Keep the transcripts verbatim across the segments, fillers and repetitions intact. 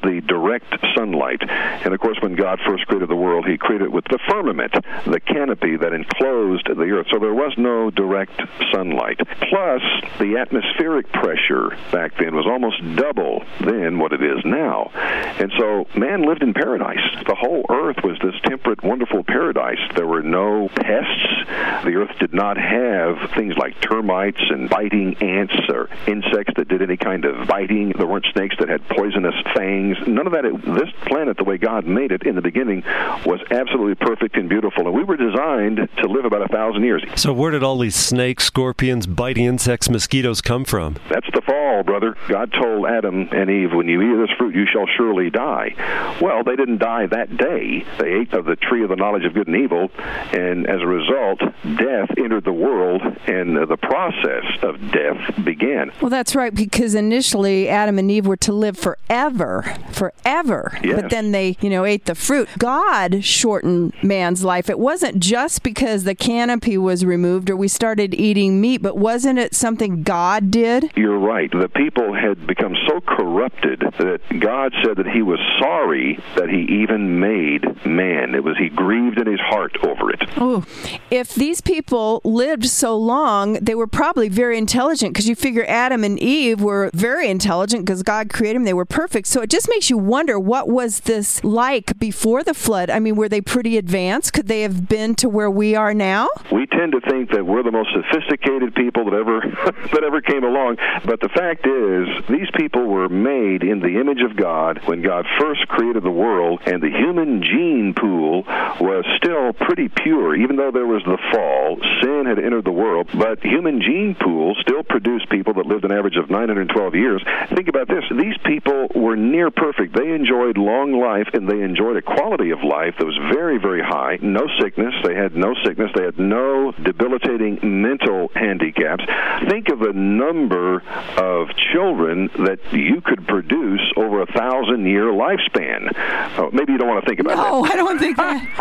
the direct sunlight. And of course, when God first created the world, he created it with the firmament, the canopy that enclosed the earth. So there was no direct sunlight. Plus, the atmospheric pressure back then was almost double than what it is now. And so man lived in paradise. The whole earth was this temperate, wonderful paradise. There were no pests. The earth did not have things like termites and biting ants or insects that did any kind of biting. There weren't snakes that had poisonous fangs. None of that. This planet, the way God made it in the beginning, was absolutely perfect and beautiful. And we were designed to live about a thousand years. So where did all these snakes, scorpions, biting insects, mosquitoes come from? That's the fall, brother. God told Adam and Eve, when you eat of this fruit, you shall surely die. Well, they didn't die that day. They ate of the tree of the knowledge of good and evil, and as a result, death entered the world, and the process of death began. Well, that's right, because initially Adam and Eve were to live forever, forever. Yes. But then they, you know, ate the fruit. God shortened man's life. It wasn't just because the canopy was removed or we started eating meat, but wasn't it something God did? You're right. The people had become so corrupted that God said that he was sorry that he even made man. It was, he grieved in his heart over it. Oh, if these people lived so long, they were probably very intelligent, because you figure Adam and Eve were very intelligent because God created them. They were perfect. So it just makes you wonder, what was this like before the flood? I mean, were they pretty advanced? Could they have been to where we are now? We tend to think that we're the most sophisticated people that ever that ever came along. But the fact is, these people were made in the image of God when God first created the world, and the human gene pool was still pretty pure. Even though there was the fall, sin had entered the world, but human gene pool still produced people that lived an average of nine hundred twelve years. Think about this. These people were near perfect. They enjoyed long life, and they enjoyed a quality of life that was very, very high. No sickness. They had no sickness. They had no debilitating mental handicaps. Think of the number of children that you could produce over a thousand-year lifespan. Oh, maybe you don't want to think about no, that. No, I don't think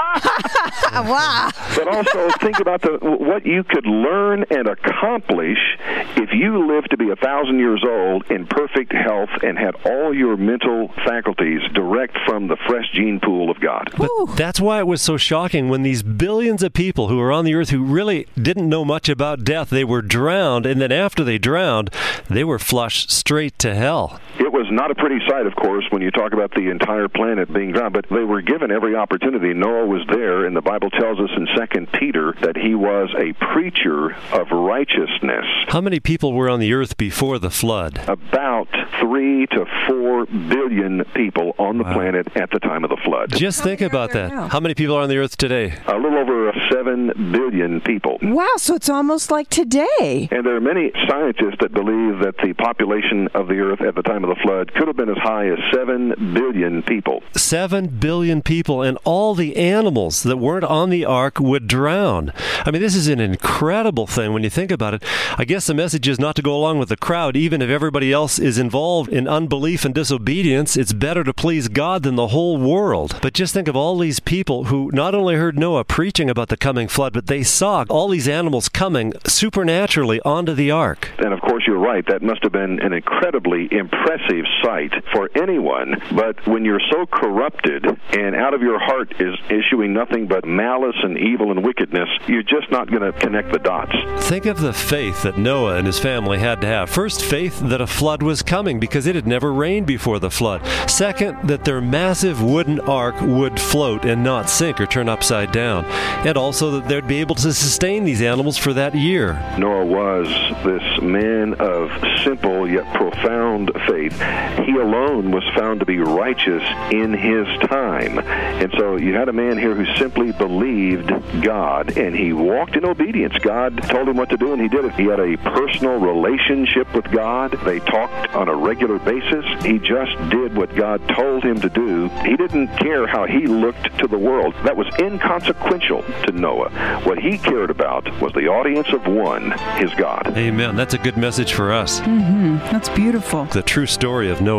that. Wow. But also think about the what you could learn and accomplish if you lived to be a thousand years old in perfect health and had all your mental faculties direct from the fresh gene pool of God. But that's why it was so shocking when these billions of people who were on the earth who really didn't know much about death, they were drowned, and then after they drowned, they were flushed straight to hell. It was not a pretty sight, of course, when you talk about the entire planet being drowned, but they were given every opportunity. Noah was there, and the Bible tells us in Second Peter that he was a preacher of righteousness. How many people were on the earth before the flood? About three to four billion people on the wow. planet at the time of the flood. Just think about that. How many people are on the earth today? A little over seven billion people. Wow, so it's almost like today. And there are many scientists that believe that the population of the earth at the time of the flood could have been as high as seven billion people. Seven billion people, and all the animals that weren't on the ark would drown. I mean, this is an incredible thing when you think about it. I guess the message is not to go along with the crowd, even if everybody else is involved in unbelief and disobedience. It's better to please God than the whole world. But just think of all these people who not only heard Noah preaching about the coming flood, but they saw all these animals coming supernaturally onto the ark. And of course, you're right. That must have been an incredibly impressive sight for anyone. But when you're so corrupted and out of your heart is issuing nothing but malice and evil and wickedness, you're just not going to connect the dots. Think of the faith that Noah and his family had to have. First, faith that a flood was coming because it had never rained before the flood. Second, that their massive wooden ark would float and not sink or turn upside down. And also that they'd be able to sustain these animals for that year. Noah was this man of simple yet profound faith. He alone was found to be righteous in his time. And so you had a man here who simply believed God, and he walked in obedience. God told him what to do, and he did it. He had a personal relationship with God. They talked on a regular basis. He just did what God told him to do. He didn't care how he looked to the world. That was inconsequential to Noah. What he cared about was the audience of one, his God. Amen. That's a good message for us. Mm-hmm. That's beautiful. The true story of Noah's Ark.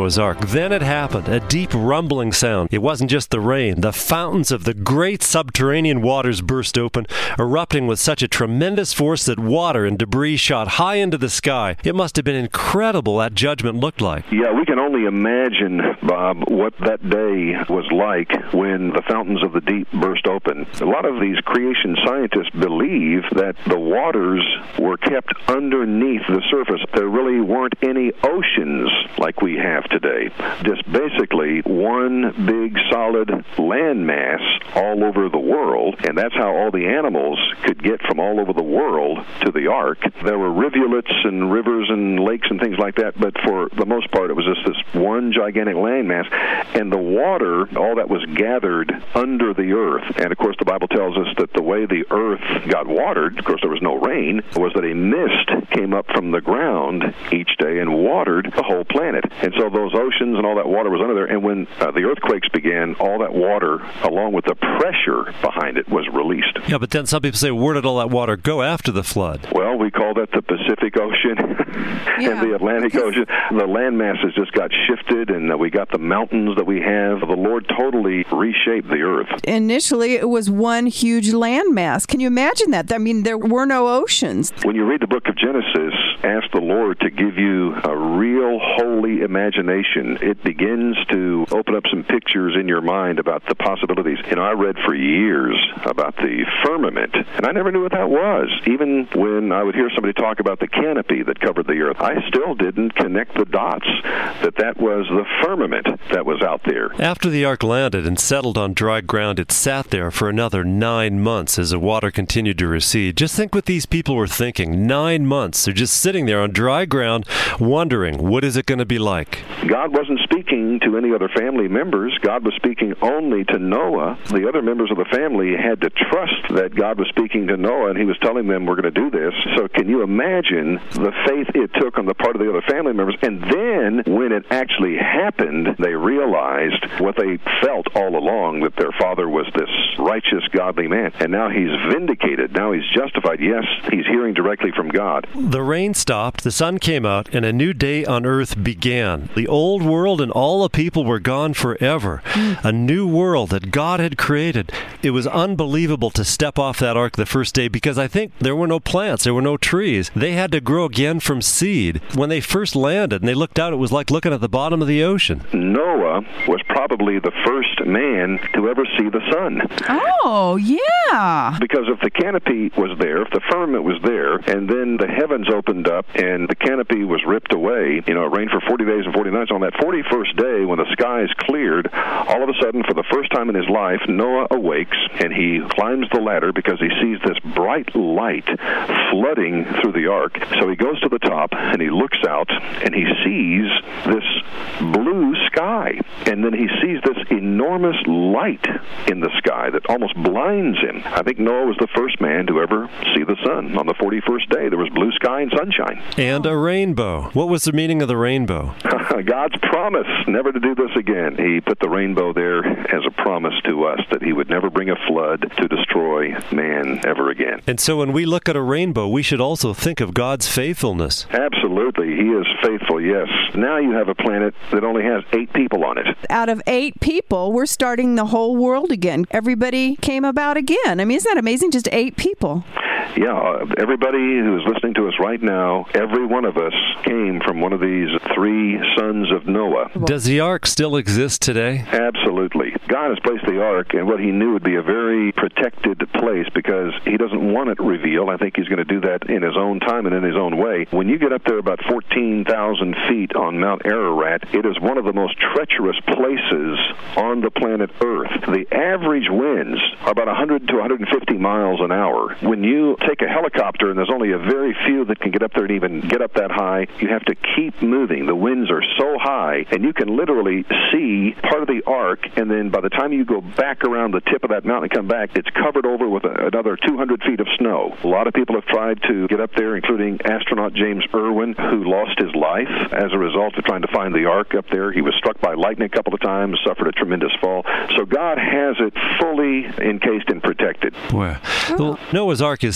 Then it happened, a deep rumbling sound. It wasn't just the rain. The fountains of the great subterranean waters burst open, erupting with such a tremendous force that water and debris shot high into the sky. It must have been incredible that judgment looked like. Yeah, we can only imagine, Bob, what that day was like when the fountains of the deep burst open. A lot of these creation scientists believe that the waters were kept underneath the surface. There really weren't any oceans like we have today. Just basically one big solid landmass all over the world, and that's how all the animals could get from all over the world to the ark. There were rivulets and rivers and lakes and things like that, but for the most part it was just this one gigantic landmass, and the water, all that was gathered under the earth. And of course the Bible tells us that the way the earth got watered, of course there was no rain, was that a mist came up from the ground each day and watered the whole planet. And so those oceans and all that water was under there, and when uh, the earthquakes began, all that water, along with the pressure behind it, was released. Yeah, but then some people say, where did all that water go after the flood? Well, we call that the Pacific Ocean yeah, and the Atlantic Ocean. The land masses just got shifted, and uh, we got the mountains that we have. The Lord totally reshaped the earth. Initially, it was one huge landmass. Can you imagine that? I mean, there were no oceans. When you read the book of Genesis, ask the Lord to give you a real holy imagination. It begins to open up some pictures in your mind about the possibilities. You know, I read for years about the firmament, and I never knew what that was. Even when I would hear somebody talk about the canopy that covered the earth, I still didn't connect the dots that that was the firmament that was out there. After the ark landed and settled on dry ground, it sat there for another nine months as the water continued to recede. Just think what these people were thinking. Nine months. They're just sitting there on dry ground wondering, what is it going to be like? God wasn't speaking to any other family members. God was speaking only to Noah. The other members of the family had to trust that God was speaking to Noah, and he was telling them, we're going to do this. So can you imagine the faith it took on the part of the other family members? And then when it actually happened, they realized what they felt all along, that their father was this righteous, godly man. And now he's vindicated. Now he's justified. Yes, he's hearing directly from God. The rain stopped, the sun came out, and a new day on earth began. The old world and all the people were gone forever. Mm. A new world that God had created. It was unbelievable to step off that ark the first day, because I think there were no plants, there were no trees. They had to grow again from seed. When they first landed and they looked out, it was like looking at the bottom of the ocean. Noah was probably the first man to ever see the sun. Oh, yeah. Because if the canopy was there, if the firmament was there, and then the heavens opened up and the canopy was ripped away, you know, it rained for forty days and forty nights. On that forty-first day, when the skies cleared, all of a sudden, for the first time in his life, Noah awakes and he climbs the ladder because he sees this bright light flooding through the ark. So he goes to the top and he looks out and he sees this blue sky. And then he sees this enormous light in the sky that almost blinds him. I think Noah was the first man to ever see the sun. On the forty-first day, there was blue sky and sunshine. And a rainbow. What was the meaning of the rainbow? God's promise never to do this again. He put the rainbow there as a promise to us that he would never bring a flood to destroy man ever again. And so when we look at a rainbow, we should also think of God's faithfulness. Absolutely. He is faithful, yes. Now you have a planet that only has eight people on it. Out of eight people, we're starting the whole world again. Everybody came about again. I mean, isn't that amazing? Just eight people. Yeah, uh, everybody who's listening to us right now, every one of us came from one of these three sons of Noah. Does the ark still exist today? Absolutely. God has placed the ark in what he knew would be a very protected place because he doesn't want it revealed. I think he's going to do that in his own time and in his own way. When you get up there about fourteen thousand feet on Mount Ararat, it is one of the most treacherous places on the planet Earth. The average winds are about one hundred to one hundred fifty miles an hour. When you take a helicopter, and there's only a very few that can get up there and even get up that high, you have to keep moving. The winds are so high, and you can literally see part of the ark, and then by the time you go back around the tip of that mountain and come back, it's covered over with a, another two hundred feet of snow. A lot of people have tried to get up there, including astronaut James Irwin, who lost his life as a result of trying to find the ark up there. He was struck by lightning a couple of times, suffered a tremendous fall. So God has it fully encased and protected. Wow. Well, Noah's Ark is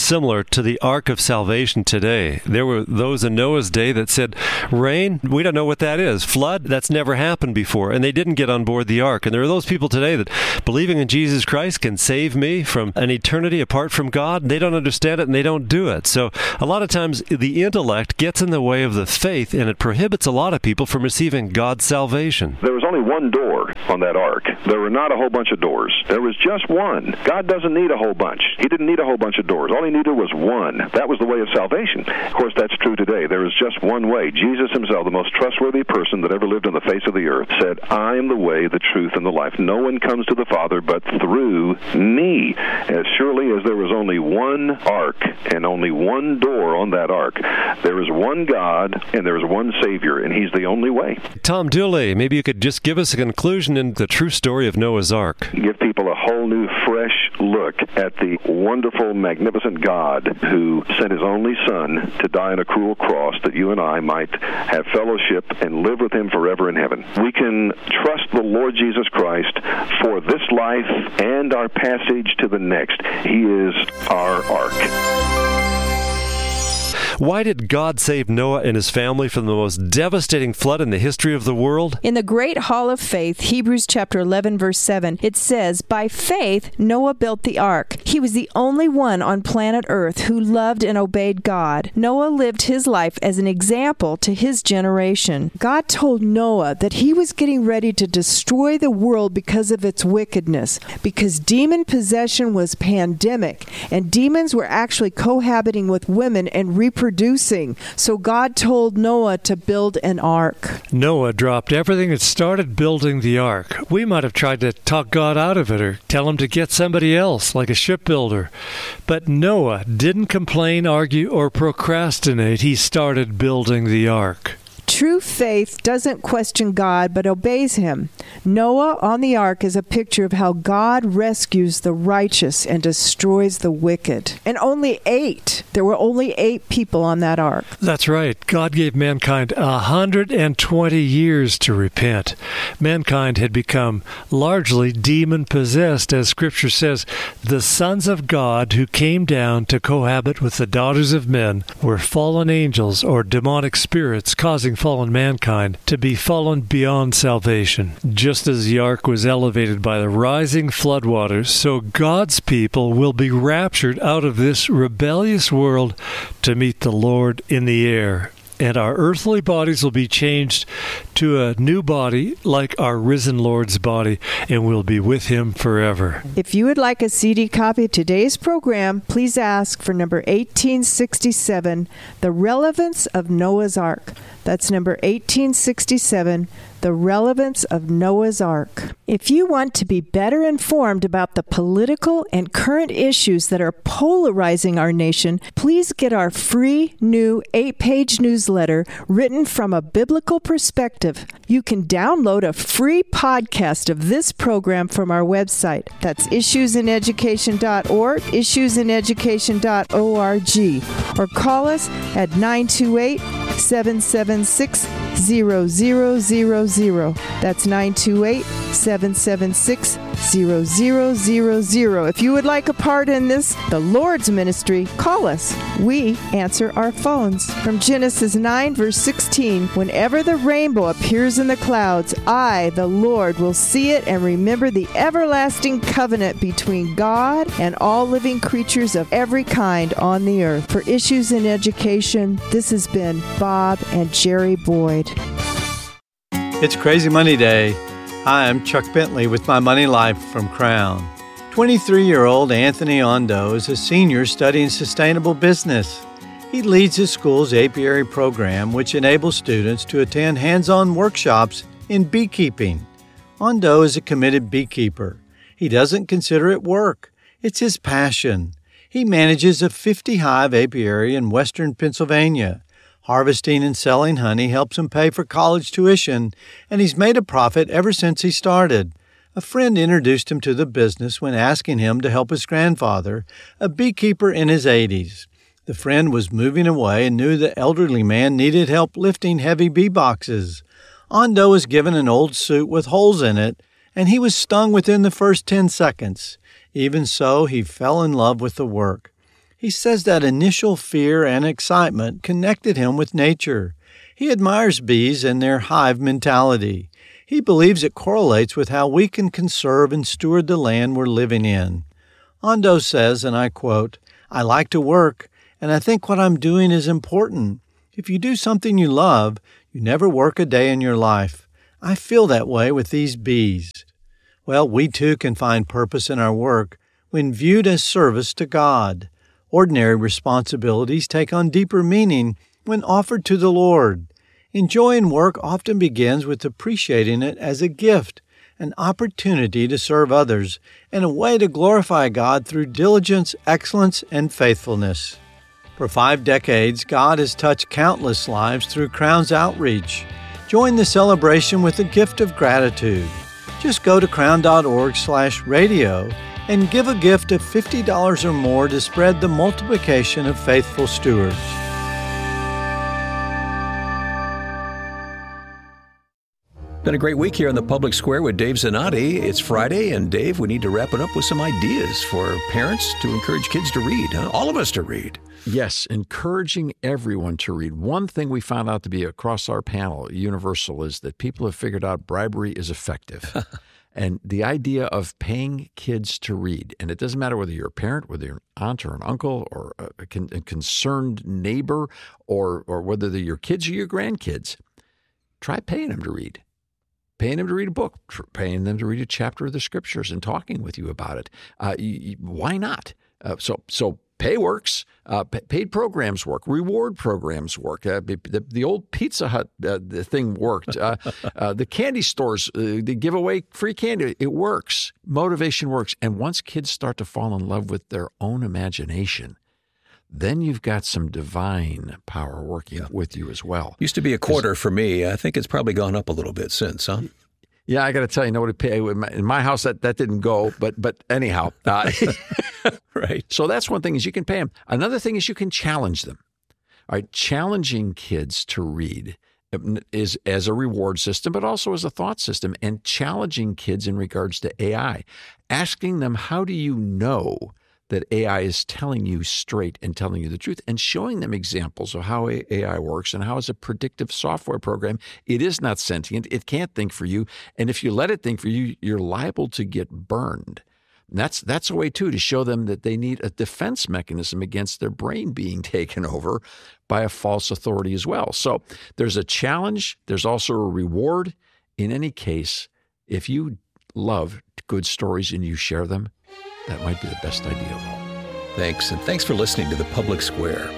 similar to the Ark of Salvation today. There were those in Noah's day that said, rain, we don't know what that is. Flood, that's never happened before. And they didn't get on board the ark. And there are those people today that believing in Jesus Christ can save me from an eternity apart from God. They don't understand it and they don't do it. So a lot of times the intellect gets in the way of the faith, and it prohibits a lot of people from receiving God's salvation. There was only one door on that ark. There were not a whole bunch of doors. There was just one. God doesn't need a whole bunch. He didn't need a whole bunch of doors. All he needed was one. That was the way of salvation. Of course, that's true today. There is just one way. Jesus himself, the most trustworthy person that ever lived on the face of the earth, said, I am the way, the truth, and the life. No one comes to the Father but through me. As surely as there was only one ark and only one door on that ark, there is one God and there is one Savior, and he's the only way. Tom Dooley, maybe you could just give us a conclusion in the true story of Noah's Ark. Give people a whole new, fresh look at the wonderful, magnificent God who sent his only Son to die on a cruel cross that you and I might have fellowship and live with him forever in heaven. We can trust the Lord Jesus Christ for this life and our passage to the next. He is our ark. Why did God save Noah and his family from the most devastating flood in the history of the world? In the Great Hall of Faith, Hebrews chapter eleven, verse seven, it says, by faith Noah built the ark. He was the only one on planet Earth who loved and obeyed God. Noah lived his life as an example to his generation. God told Noah that he was getting ready to destroy the world because of its wickedness, because demon possession was pandemic, and demons were actually cohabiting with women and reproducing. So God told Noah to build an ark. Noah dropped everything and started building the ark. We might have tried to talk God out of it or tell him to get somebody else, like a shipbuilder. But Noah didn't complain, argue, or procrastinate. He started building the ark. True faith doesn't question God, but obeys him. Noah on the ark is a picture of how God rescues the righteous and destroys the wicked. And only eight. There were only eight people on that ark. That's right. God gave mankind one hundred twenty years to repent. Mankind had become largely demon-possessed, as Scripture says. The sons of God who came down to cohabit with the daughters of men were fallen angels or demonic spirits causing fallen mankind to be fallen beyond salvation. Just as the ark was elevated by the rising floodwaters, so God's people will be raptured out of this rebellious world to meet the Lord in the air. And our earthly bodies will be changed to a new body like our risen Lord's body, and we'll be with him forever. If you would like a C D copy of today's program, please ask for number eighteen sixty-seven, The Relevance of Noah's Ark. That's number eighteen sixty-seven, The Relevance of Noah's Ark. If you want to be better informed about the political and current issues that are polarizing our nation, please get our free new eight-page newsletter written from a biblical perspective. You can download a free podcast of this program from our website. That's issues in education dot org, issues in education dot org, or call us at nine two eight, seven seven six, zero zero zero zero. That's nine two eight, seven seven six, zero zero zero zero. If you would like a part in this, the Lord's ministry, call us. We answer our phones. From Genesis nine, verse sixteen, whenever the rainbow appears in the clouds, I, the Lord, will see it and remember the everlasting covenant between God and all living creatures of every kind on the earth. For Issues in Education, this has been Bob and Jerry Boyd. It's Crazy Money Day. Hi, I'm Chuck Bentley with My Money Life from Crown. twenty-three-year-old Anthony Ondo is a senior studying sustainable business. He leads his school's apiary program, which enables students to attend hands-on workshops in beekeeping. Ondo is a committed beekeeper. He doesn't consider it work. It's his passion. He manages a fifty-hive apiary in western Pennsylvania. Harvesting and selling honey helps him pay for college tuition, and he's made a profit ever since he started. A friend introduced him to the business when asking him to help his grandfather, a beekeeper in his eighties. The friend was moving away and knew the elderly man needed help lifting heavy bee boxes. Ondo was given an old suit with holes in it, and he was stung within the first ten seconds. Even so, he fell in love with the work. He says that initial fear and excitement connected him with nature. He admires bees and their hive mentality. He believes it correlates with how we can conserve and steward the land we're living in. Ondo says, and I quote, "I like to work, and I think what I'm doing is important. If you do something you love, you never work a day in your life. I feel that way with these bees." Well, we too can find purpose in our work when viewed as service to God. Ordinary responsibilities take on deeper meaning when offered to the Lord. Enjoying work often begins with appreciating it as a gift, an opportunity to serve others, and a way to glorify God through diligence, excellence, and faithfulness. For five decades, God has touched countless lives through Crown's outreach. Join the celebration with a gift of gratitude. Just go to crown.org slash radio and give a gift of fifty dollars or more to spread the multiplication of faithful stewards. Been a great week here on the Public Square with Dave Zanotti. It's Friday, and Dave, we need to wrap it up with some ideas for parents to encourage kids to read, huh? All of us to read. Yes, encouraging everyone to read. One thing we found out to be across our panel, universal, is that people have figured out bribery is effective. And the idea of paying kids to read, and it doesn't matter whether you're a parent, whether you're an aunt or an uncle or a, con- a concerned neighbor, or or whether they're your kids or your grandkids, try paying them to read. Paying them to read a book, paying them to read a chapter of the Scriptures and talking with you about it. Uh, you, you, why not? Uh, so so pay works. Uh, p- paid programs work. Reward programs work. Uh, the, the old Pizza Hut uh, the thing worked. Uh, uh, the candy stores, uh, they give away free candy. It works. Motivation works. And once kids start to fall in love with their own imagination, then you've got some divine power working yeah. with you as well. Used to be a quarter for me. I think it's probably gone up a little bit since, huh? Yeah, I got to tell you, nobody pay in my, in my house that, that didn't go, but but anyhow, uh, right. So that's one thing is you can pay them. Another thing is you can challenge them. All right, challenging kids to read is as a reward system, but also as a thought system, and challenging kids in regards to A I, asking them, how do you know that A I is telling you straight and telling you the truth, and showing them examples of how A I works and how, as a predictive software program, it is not sentient. It can't think for you. And if you let it think for you, you're liable to get burned. And that's that's a way, too, to show them that they need a defense mechanism against their brain being taken over by a false authority as well. So there's a challenge. There's also a reward. In any case, if you love good stories and you share them, that might be the best idea of all. Thanks, and thanks for listening to The Public Square.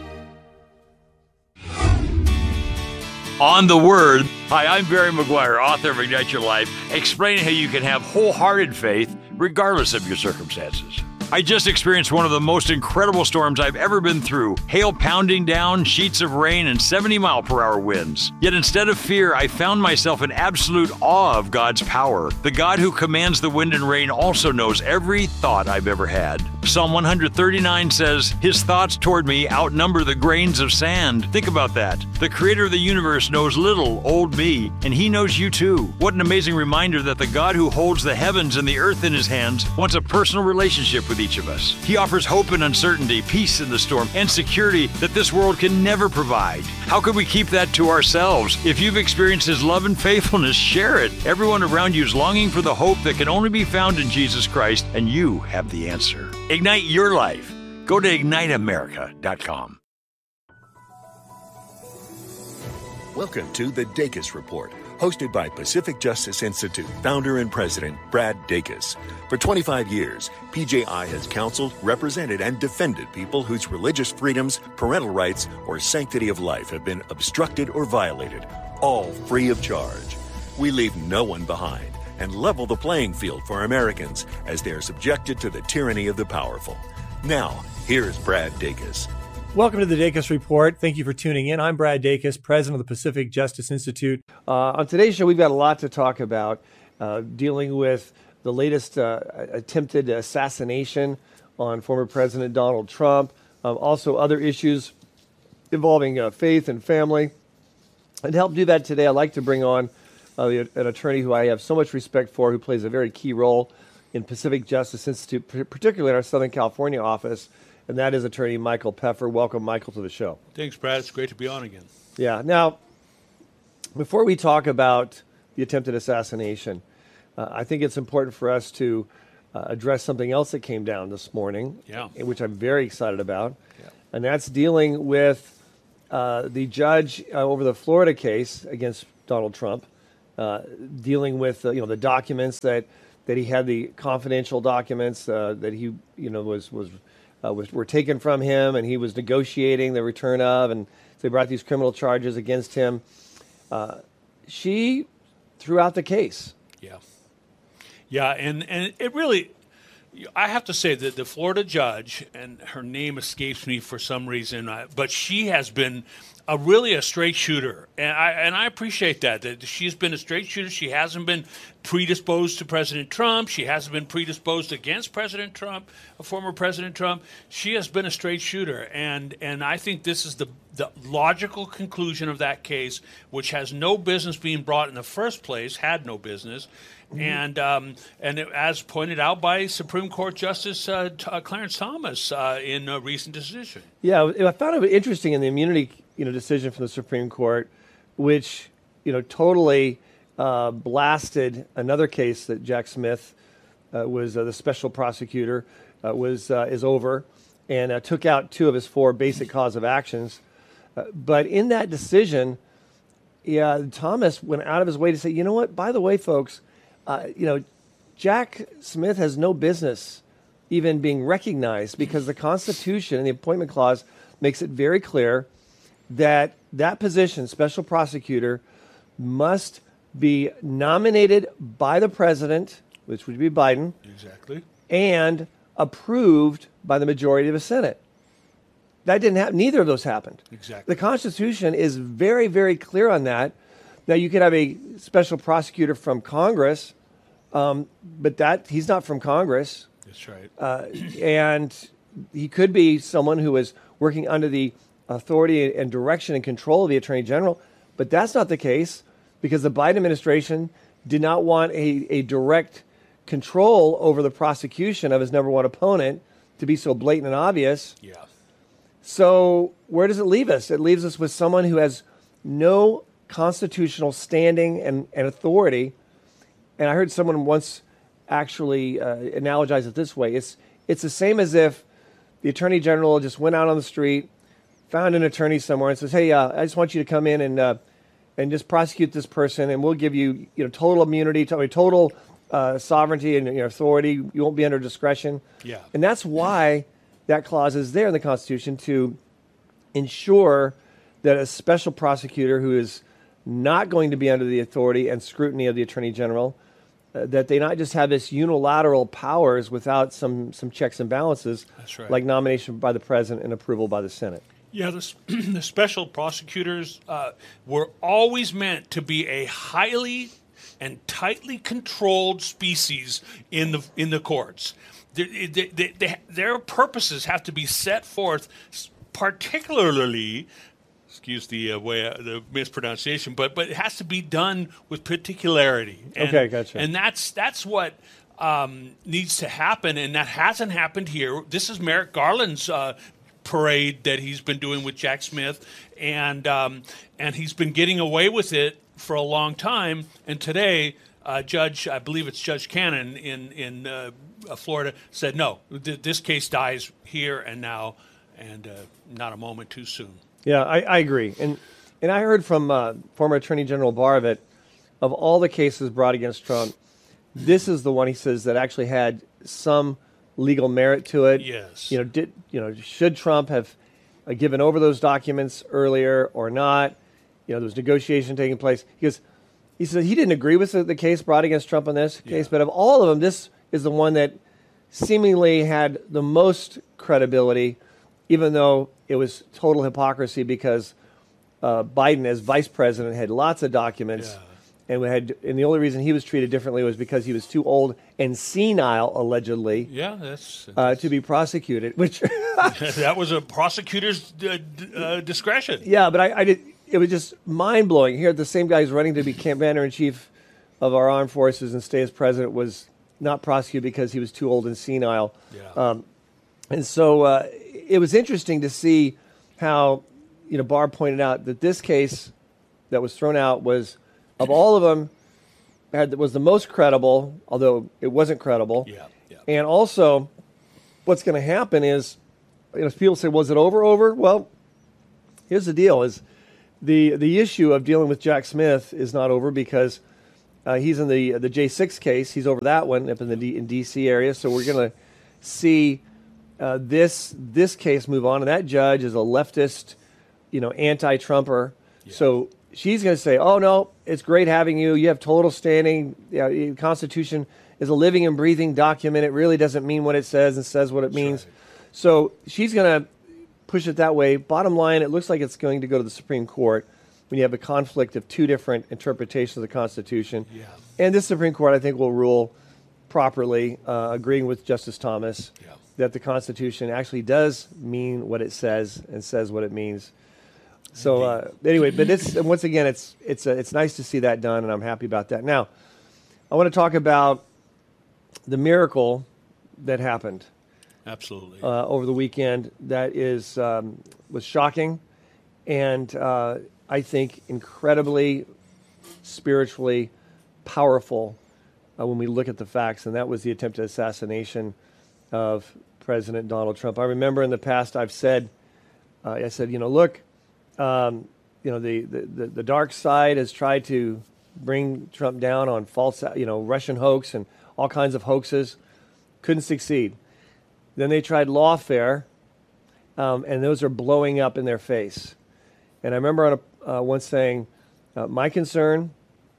On the Word. Hi, I'm Barry McGuire, author of Ignite Your Life, explaining how you can have wholehearted faith regardless of your circumstances. I just experienced one of the most incredible storms I've ever been through. Hail pounding down, sheets of rain, and seventy mile per hour winds. Yet instead of fear, I found myself in absolute awe of God's power. The God who commands the wind and rain also knows every thought I've ever had. Psalm one thirty-nine says, "His thoughts toward me outnumber the grains of sand." Think about that. The creator of the universe knows little old me, and he knows you too. What an amazing reminder that the God who holds the heavens and the earth in his hands wants a personal relationship with each of us. He offers hope in uncertainty, peace in the storm, and security that this world can never provide. How could we keep that to ourselves? If you've experienced his love and faithfulness, share it. Everyone around you is longing for the hope that can only be found in Jesus Christ, and you have the answer. Ignite your life. Go to ignite america dot com. Welcome to the Dacus Report, hosted by Pacific Justice Institute founder and president Brad Dacus. For twenty-five years, P J I has counseled, represented, and defended people whose religious freedoms, parental rights, or sanctity of life have been obstructed or violated, all free of charge. We leave no one behind and level the playing field for Americans as they are subjected to the tyranny of the powerful. Now, here's Brad Dacus. Welcome to the Dacus Report. Thank you for tuning in. I'm Brad Dacus, president of the Pacific Justice Institute. Uh, on today's show, we've got a lot to talk about, uh, dealing with the latest uh, attempted assassination on former President Donald Trump, um, also other issues involving uh, faith and family. And to help do that today, I'd like to bring on uh, an attorney who I have so much respect for, who plays a very key role in Pacific Justice Institute, particularly in our Southern California office, and that is attorney Michael Peffer. Welcome, Michael, to the show. Thanks, Brad. It's great to be on again. Yeah. Now, before we talk about the attempted assassination, uh, I think it's important for us to uh, address something else that came down this morning, yeah. which I'm very excited about, yeah. and that's dealing with uh, the judge uh, over the Florida case against Donald Trump, uh, dealing with uh, you know the documents that, that he had, the confidential documents uh, that he you know was was, uh, was were taken from him, and he was negotiating the return of, and so they brought these criminal charges against him. Uh, she threw out the case. Yeah. Yeah, and, and it really, I have to say that the Florida judge, and her name escapes me for some reason, uh, but she has been a really a straight shooter, and I and I appreciate that, that she's been a straight shooter. She hasn't been predisposed to President Trump. She hasn't been predisposed against President Trump, former President Trump. She has been a straight shooter, and and I think this is the the logical conclusion of that case, which has no business being brought in the first place, had no business. Mm-hmm. And um, and it, as pointed out by Supreme Court Justice uh, T- uh, Clarence Thomas uh, in a recent decision. Yeah, I found it interesting in the immunity you know decision from the Supreme Court, which you know totally uh, blasted another case that Jack Smith uh, was uh, the special prosecutor uh, was uh, is over, and uh, took out two of his four basic cause of actions. Uh, but in that decision, yeah, Thomas went out of his way to say, you know what? By the way, folks. Uh, you know, Jack Smith has no business even being recognized because the Constitution and the Appointment Clause makes it very clear that that position, special prosecutor, must be nominated by the president, which would be Biden, exactly, and approved by the majority of the Senate. That didn't happen. Neither of those happened. Exactly. The Constitution is very, very clear on that. Now, you could have a special prosecutor from Congress, um, but that he's not from Congress. That's right. Uh, and he could be someone who is working under the authority and direction and control of the Attorney General, but that's not the case because the Biden administration did not want a, a direct control over the prosecution of his number one opponent to be so blatant and obvious. Yeah. So where does it leave us? It leaves us with someone who has no constitutional standing and, and authority. And I heard someone once actually uh, analogize it this way. It's it's the same as if the Attorney General just went out on the street, found an attorney somewhere and says, hey, uh, I just want you to come in and uh, and just prosecute this person, and we'll give you you know total immunity, total uh, sovereignty and you know, authority. You won't be under discretion. Yeah. And that's why that clause is there in the Constitution, to ensure that a special prosecutor who is not going to be under the authority and scrutiny of the Attorney General, uh, that they not just have this unilateral powers without some, some checks and balances, That's right. like nomination by the President and approval by the Senate. Yeah, the, the special prosecutors uh, were always meant to be a highly and tightly controlled species in the in the courts. They, they, they, they, their purposes have to be set forth, particularly. Excuse the uh, way uh, the mispronunciation, but but it has to be done with particularity. And, okay, gotcha. And that's that's what um, needs to happen, and that hasn't happened here. This is Merrick Garland's uh, parade that he's been doing with Jack Smith, and um, and he's been getting away with it for a long time. And today, uh, Judge, I believe it's Judge Cannon in in uh, Florida, said no, th- this case dies here and now, and uh, not a moment too soon. Yeah, I, I agree. And and I heard from uh, former Attorney General Barr that of all the cases brought against Trump, this is the one, he says, that actually had some legal merit to it. Yes. You know, did you know should Trump have uh, given over those documents earlier or not? You know, there was negotiation taking place. He goes, he said he didn't agree with the, the case brought against Trump on this case, Yeah. but of all of them, this is the one that seemingly had the most credibility, even though it was total hypocrisy because uh, Biden, as vice president, had lots of documents, Yeah. and we had, and the only reason he was treated differently was because he was too old and senile, allegedly, Yeah, that's, uh, to be prosecuted. Which, that was a prosecutor's uh, d- uh, discretion. yeah, but I, I did. It was just mind blowing. Here, the same guy who's running to be commander in chief of our armed forces and stay as president was not prosecuted because he was too old and senile. Yeah. Um, and so. Uh, it was interesting to see how, you know, Barb pointed out that this case that was thrown out was, of all of them, had was the most credible, although it wasn't credible. Yeah, yeah. And also, what's going to happen is, you know, people say, was it over, over? Well, here's the deal, is the the issue of dealing with Jack Smith is not over because uh, he's in the the J six case. He's over that one up in the D, in D C area. So we're going to see uh, this this case move on. And that judge is a leftist, you know, anti-Trumper. Yeah. So she's going to say, oh, no, it's great having you. You have total standing. You know, the Constitution is a living and breathing document. It really doesn't mean what it says and says what it means. Right. So she's going to push it that way. Bottom line, it looks like it's going to go to the Supreme Court when you have a conflict of two different interpretations of the Constitution. Yeah. And this Supreme Court, I think, will rule properly, uh, agreeing with Justice Thomas, yeah. that the Constitution actually does mean what it says and says what it means. So uh, anyway, but it's once again, it's it's uh, it's nice to see that done, and I'm happy about that. Now, I want to talk about the miracle that happened. Absolutely. Uh, over the weekend, that is um, was shocking, and uh, I think incredibly spiritually powerful uh, when we look at the facts. And that was the attempted assassination of President Donald Trump. I remember in the past I've said, uh, I said, you know, look. Um, you know, the, the, the dark side has tried to bring Trump down on false, you know, Russian hoax and all kinds of hoaxes. Couldn't succeed. Then they tried lawfare, um, and those are blowing up in their face. And I remember on a, uh, once saying, uh, my concern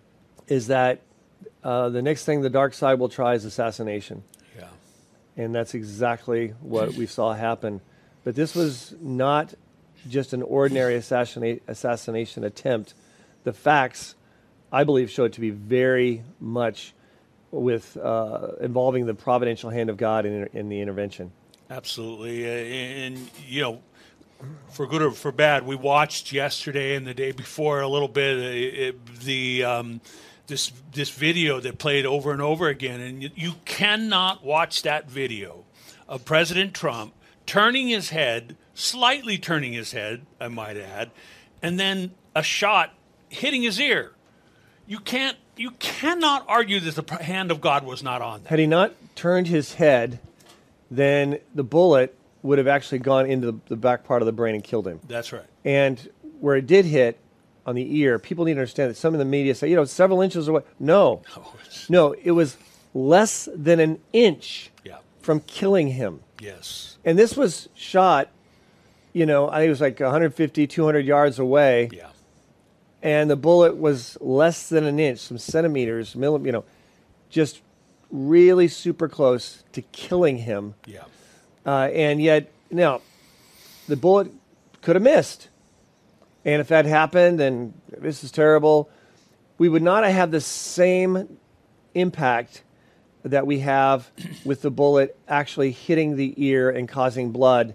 is that uh, the next thing the dark side will try is assassination. Yeah. And that's exactly what we saw happen. But this was not just an ordinary assassinate, assassination attempt. The facts, I believe, show it to be very much with uh, involving the providential hand of God in, in the intervention. Absolutely. Uh, and, you know, for good or for bad, we watched yesterday and the day before a little bit uh, it, the um, this this video that played over and over again. And you, you cannot watch that video of President Trump turning his head, slightly turning his head, I might add, and then a shot hitting his ear. You can't, you cannot argue that the hand of God was not on that. Had he not turned his head, then the bullet would have actually gone into the, the back part of the brain and killed him. That's right. And where it did hit on the ear, people need to understand that some of the media say, you know, several inches away. No, no, no it was less than an inch yeah. from killing him. Yes. And this was shot, you know, I think it was like one fifty, two hundred yards away. Yeah. And the bullet was less than an inch, some centimeters, millim, you know, just really super close to killing him. Yeah. Uh, and yet, now, the bullet could have missed. And if that happened, then this is terrible. We would not have the same impact that we have with the bullet actually hitting the ear and causing blood.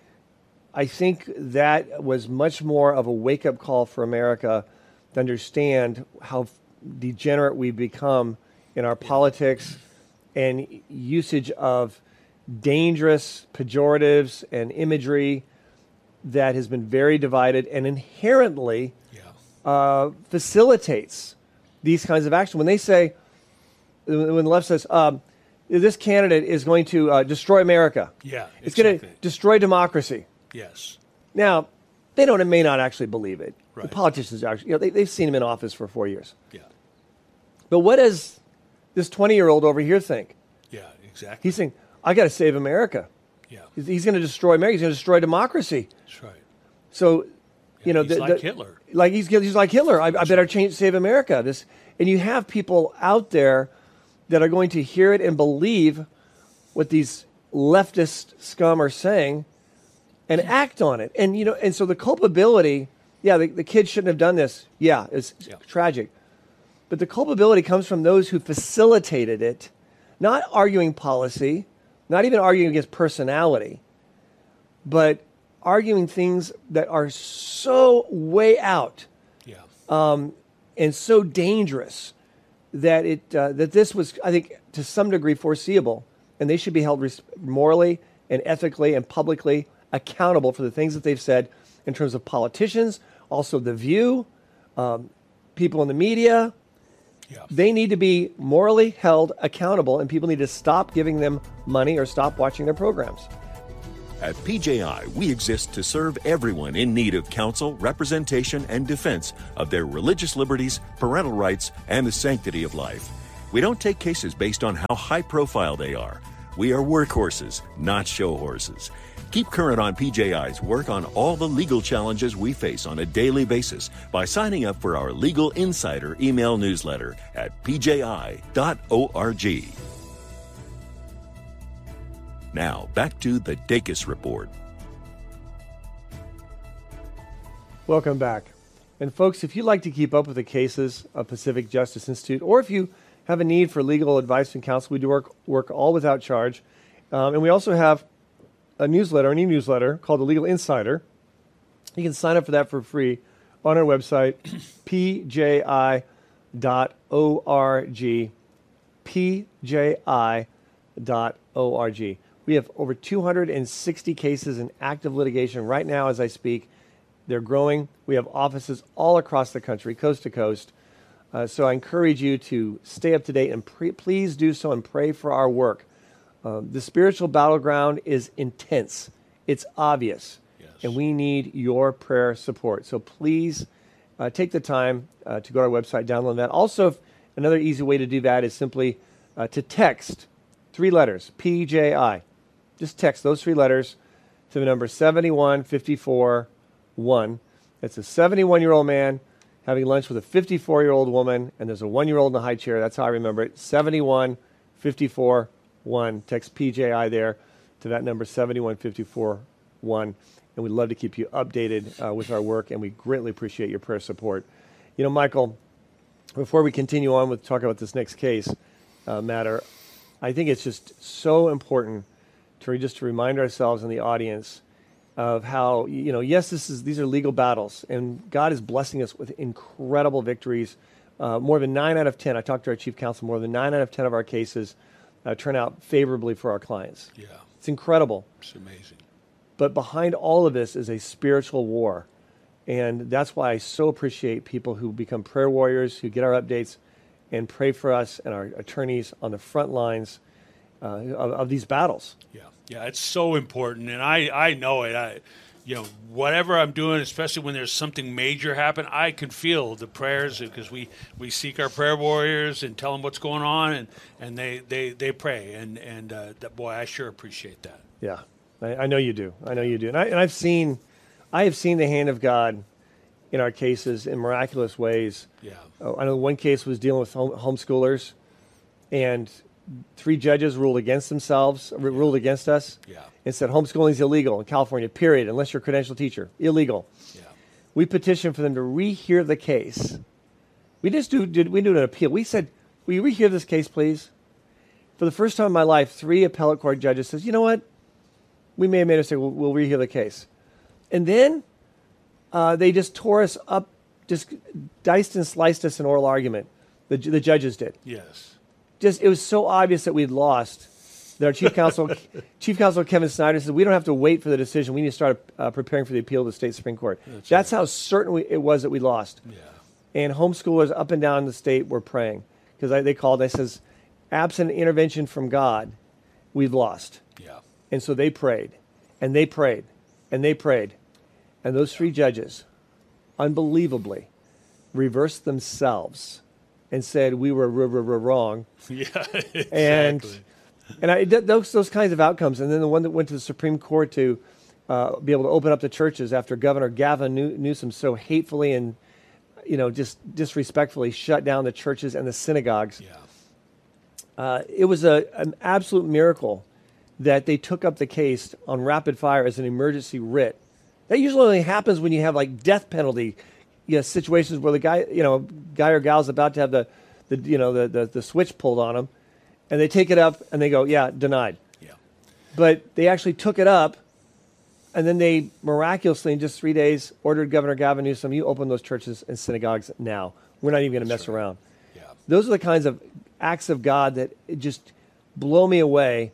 I think that was much more of a wake-up call for America to understand how degenerate we've become in our politics and usage of dangerous pejoratives and imagery that has been very divided and inherently yeah. uh, facilitates these kinds of action. When they say, when the left says, um, this candidate is going to uh, destroy America. Yeah, it's exactly. going to destroy democracy. Yes. Now, they don't, may not actually believe it. Right. The politicians actually, you know, they, they've seen him in office for four years. Yeah. But what does this twenty-year-old over here think? Yeah, exactly. He's saying, I got to save America. Yeah. He's, he's going to destroy America. He's going to destroy democracy. That's right. So, yeah, you know, he's the, like the, Hitler. Like he's he's like Hitler. I, I better change, save America. This, and you have people out there that are going to hear it and believe what these leftist scum are saying, and act on it. And you know, and so the culpability. Yeah, the, the kid shouldn't have done this. Yeah, it's yeah. tragic. But the culpability comes from those who facilitated it, not arguing policy, not even arguing against personality, but arguing things that are so way out yeah. um, and so dangerous that it uh, that this was, I think, to some degree foreseeable, and they should be held res- morally and ethically and publicly accountable for the things that they've said in terms of politicians, also The View, um, people in the media. Yeah. They need to be morally held accountable, and people need to stop giving them money or stop watching their programs. At P J I, we exist to serve everyone in need of counsel, representation, and defense of their religious liberties, parental rights, and the sanctity of life. We don't take cases based on how high profile they are. We are workhorses, not show horses. Keep current on P J I's work on all the legal challenges we face on a daily basis by signing up for our Legal Insider email newsletter at p j i dot org. Now, back to the Dacus Report. Welcome back. And folks, if you'd like to keep up with the cases of Pacific Justice Institute, or if you have a need for legal advice and counsel, we do work, work all without charge. Um, and we also have a newsletter, an e-newsletter called The Legal Insider. You can sign up for that for free on our website, p j i dot org, p j i dot org. We have over two hundred sixty cases in active litigation right now as I speak. They're growing. We have offices all across the country, coast to coast. Uh, so I encourage you to stay up to date and pre- please do so and pray for our work. Uh, the spiritual battleground is intense. It's obvious. Yes. And we need your prayer support. So please uh, take the time uh, to go to our website, download that. Also, if, another easy way to do that is simply uh, to text three letters, P J I. Just text those three letters to the number seven one five four one. It's a seventy-one-year-old man having lunch with a fifty-four-year-old woman, and there's a one-year-old in the high chair. That's how I remember it. seventy-one fifty-four one. Text P J I there to that number, seventy-one fifty-four one. And we'd love to keep you updated uh, with our work, and we greatly appreciate your prayer support. You know, Michael, before we continue on with talk about this next case uh, matter, I think it's just so important to just to remind ourselves and the audience of how, you know, yes, this is these are legal battles, and God is blessing us with incredible victories. Uh, more than nine out of ten, I talked to our chief counsel, more than nine out of ten of our cases uh, turn out favorably for our clients. Yeah. It's incredible. It's amazing. But behind all of this is a spiritual war. And that's why I so appreciate people who become prayer warriors, who get our updates and pray for us and our attorneys on the front lines uh, of, of these battles. Yeah, yeah, it's so important. And I, I know it. I, you know, whatever I'm doing, especially when there's something major happen, I can feel the prayers because we, we seek our prayer warriors and tell them what's going on, and, and they, they, they pray. And, and uh, that, boy, I sure appreciate that. Yeah, I, I know you do. I know you do. And, I, and I've seen, I have seen the hand of God in our cases in miraculous ways. Yeah. Oh, I know one case was dealing with home, homeschoolers, and three judges ruled against themselves, yeah. ruled against us, yeah. and said homeschooling is illegal in California, period, unless you're a credentialed teacher. Illegal. Yeah. We petitioned for them to rehear the case. We just do, did, we did an appeal. We said, will you rehear this case, please? For the first time in my life, three appellate court judges says, you know what? We may have made a mistake. We'll, we'll rehear the case. And then uh, they just tore us up, just diced and sliced us in oral argument. The, the judges did. Yes. Just it was so obvious that we'd lost. That our chief counsel, Chief Counsel Kevin Snyder said, we don't have to wait for the decision. We need to start uh, preparing for the appeal to the state Supreme Court. That's, That's right. How certain we, it was that we lost. Yeah. And homeschoolers up and down the state were praying because they called. They says, absent intervention from God, we've lost. Yeah. And so they prayed, and they prayed, and they prayed, and those three judges, unbelievably, reversed themselves and said we were r- r- r- wrong. Yeah, exactly. And and I did those those kinds of outcomes. And then the one that went to the Supreme Court to uh, be able to open up the churches after Governor Gavin New- Newsom so hatefully and you know just disrespectfully shut down the churches and the synagogues. Yeah. Uh, it was a an absolute miracle that they took up the case on rapid fire as an emergency writ. That usually only happens when you have like death penalty, you know, situations where the guy, you know, guy or gal's about to have the, the you know, the, the, the switch pulled on them, and they take it up and they go, yeah, denied. Yeah. But they actually took it up, and then they miraculously, in just three days, ordered Governor Gavin Newsom, you open those churches and synagogues now. We're not even going to mess right. around. Yeah. Those are the kinds of acts of God that just blow me away.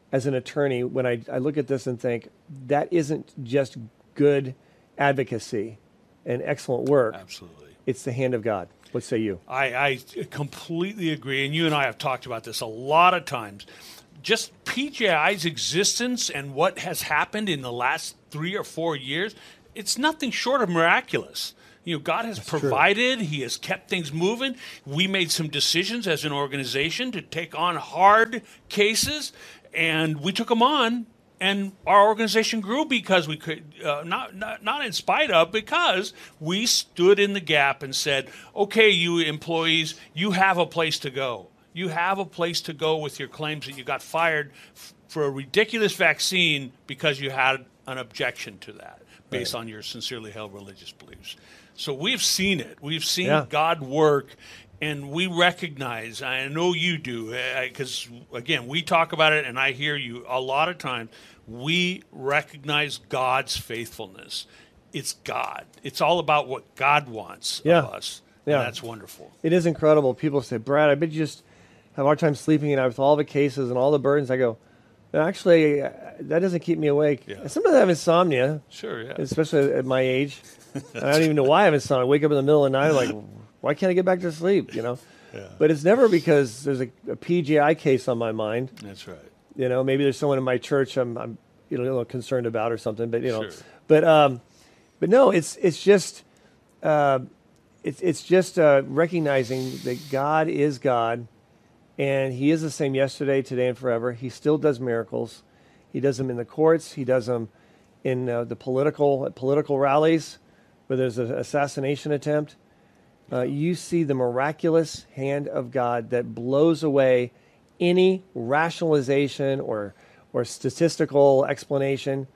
as an attorney when I, I look at this and think that isn't just good advocacy and excellent work. Absolutely. It's the hand of God. What say you? I, I completely agree, and you and I have talked about this a lot of times. Just P J I's existence and what has happened in the last three or four years, it's nothing short of miraculous. You know, God has That's provided. True. He has kept things moving. We made some decisions as an organization to take on hard cases, and we took them on. And our organization grew because we could, uh, not, not not in spite of, because we stood in the gap and said, okay, you employees, you have a place to go. You have a place to go with your claims that you got fired f- for a ridiculous vaccine because you had an objection to that based right. on your sincerely held religious beliefs. So we've seen it. We've seen yeah. God work. And we recognize, I know you do, because, again, we talk about it, and I hear you a lot of times, we recognize God's faithfulness. It's God. It's all about what God wants yeah. of us. Yeah. And that's wonderful. It is incredible. People say, Brad, I bet you just have a hard time sleeping at night with all the cases and all the burdens. I go, actually, uh, that doesn't keep me awake. Yeah. Sometimes I have insomnia. Sure, yeah. Especially at my age. I don't even know why I have insomnia. I wake up in the middle of the night, I'm like, why can't I get back to sleep, you know? Yeah. But it's never because there's a, a P J I case on my mind. That's right. You know, maybe there's someone in my church I'm, I'm you know, a little concerned about or something. But you know, sure. but um, but no, it's it's just uh, it's it's just uh, recognizing that God is God, and He is the same yesterday, today, and forever. He still does miracles. He does them in the courts. He does them in uh, the political political rallies where there's an assassination attempt. Uh, you see the miraculous hand of God that blows away any rationalization or or statistical explanation.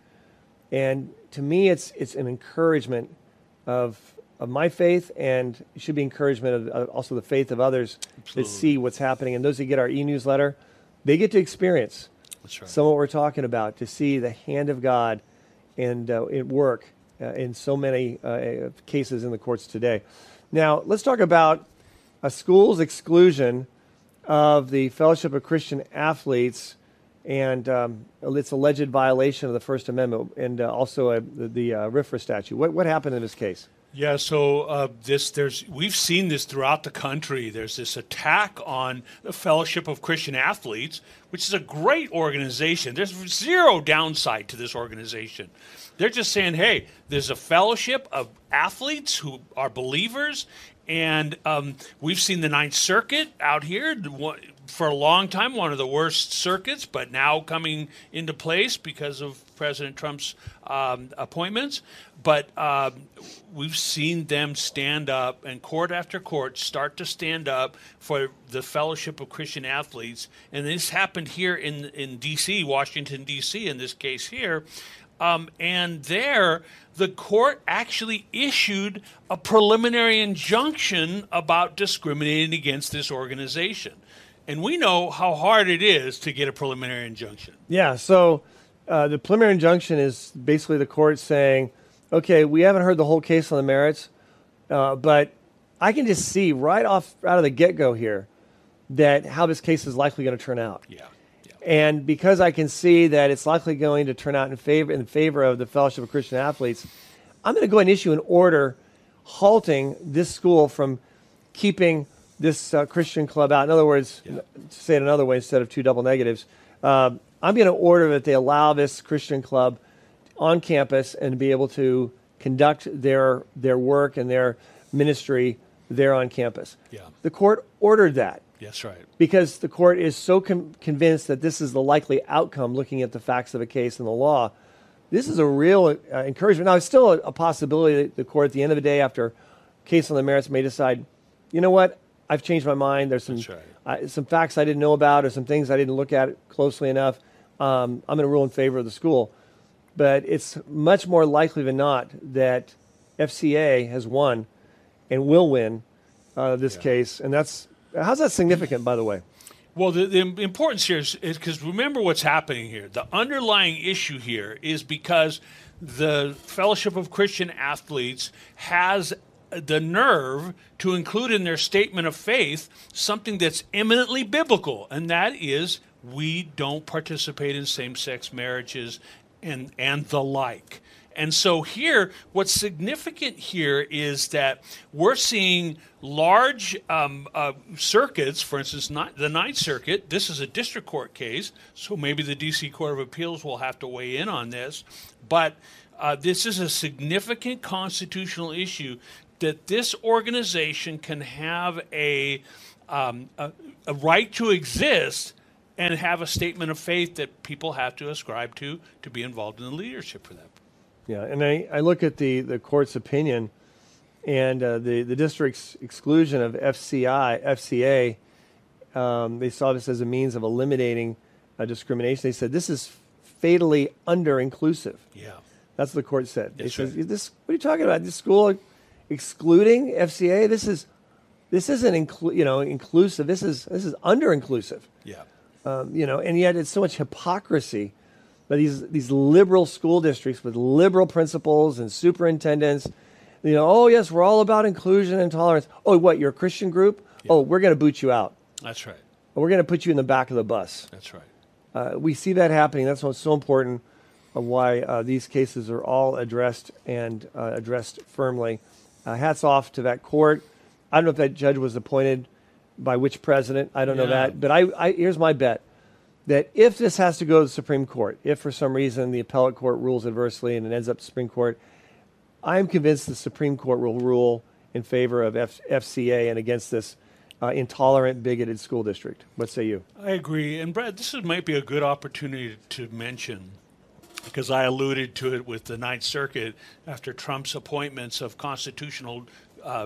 And to me, it's it's an encouragement of of my faith, and it should be encouragement of uh, also the faith of others Absolutely. That see what's happening. And those that get our e-newsletter, they get to experience That's right. some of what we're talking about, to see the hand of God and uh, at work uh, in so many uh, cases in the courts today. Now, let's talk about a school's exclusion of the Fellowship of Christian Athletes and um, its alleged violation of the First Amendment, and uh, also uh, the, the uh, R F R A statute. What, what happened in this case? Yeah, so uh, this there's we've seen this throughout the country. There's this attack on the Fellowship of Christian Athletes, which is a great organization. There's zero downside to this organization. They're just saying, hey, there's a fellowship of athletes who are believers, and um, we've seen the Ninth Circuit out here for a long time, one of the worst circuits, but now coming into place because of President Trump's um, appointments. But um, we've seen them stand up, and court after court start to stand up for the Fellowship of Christian Athletes. And this happened here in, in D C, Washington, D C, in this case here. Um, and there, the court actually issued a preliminary injunction about discriminating against this organization. And we know how hard it is to get a preliminary injunction. Yeah, so uh, the preliminary injunction is basically the court saying, okay, we haven't heard the whole case on the merits, uh, but I can just see right off out of the get-go here that how this case is likely going to turn out. Yeah. And because I can see that it's likely going to turn out in favor in favor of the Fellowship of Christian Athletes, I'm going to go ahead and issue an order halting this school from keeping this uh, Christian club out. In other words, yeah. to say it another way instead of two double negatives, uh, I'm going to order that they allow this Christian club on campus and be able to conduct their their work and their ministry there on campus. Yeah. The court ordered that. That's right. Because the court is so com- convinced that this is the likely outcome looking at the facts of a case and the law. This is a real uh, encouragement. Now, it's still a, a possibility that the court, at the end of the day, after a case on the merits, may decide, you know what, I've changed my mind. There's some That's right. uh, some facts I didn't know about or some things I didn't look at closely enough. Um, I'm going to rule in favor of the school. But it's much more likely than not that F C A has won and will win uh, this yeah. case. And that's how's that significant, by the way? Well, the, the importance here is because remember what's happening here. The underlying issue here is because the Fellowship of Christian Athletes has the nerve to include in their statement of faith something that's eminently biblical, and that is we don't participate in same-sex marriages and and the like. And so here, what's significant here is that we're seeing large um, uh, circuits, for instance, not the Ninth Circuit. This is a district court case, so maybe the D C Court of Appeals will have to weigh in on this. But uh, this is a significant constitutional issue that this organization can have a, um, a, a right to exist and have a statement of faith that people have to ascribe to to be involved in the leadership for that. Yeah, and I, I look at the, the court's opinion and uh, the, the district's exclusion of F C I, F C A. Um, they saw this as a means of eliminating uh, discrimination. They said this is fatally under-inclusive. Yeah. That's what the court said. That's they right. said, this, what are you talking about? This school excluding F C A? This is this isn't inclu- you know inclusive. This is this is under-inclusive. Yeah. Um, you know, and yet it's so much hypocrisy. But these these liberal school districts with liberal principals and superintendents, you know, oh yes, we're all about inclusion and tolerance. Oh, what? You're a Christian group? Yeah. Oh, we're going to boot you out. That's right. We're going to put you in the back of the bus. That's right. Uh, we see that happening. That's what's so important of why uh, these cases are all addressed and uh, addressed firmly. Uh, hats off to that court. I don't know if that judge was appointed by which president. I don't Yeah. know that. But I, I here's my bet. That if this has to go to the Supreme Court, if for some reason the appellate court rules adversely and it ends up to the Supreme Court, I'm convinced the Supreme Court will rule in favor of F- FCA and against this uh, intolerant, bigoted school district. What say you? I agree. And Brad, this is, might be a good opportunity to mention, because I alluded to it with the Ninth Circuit after Trump's appointments of constitutional uh,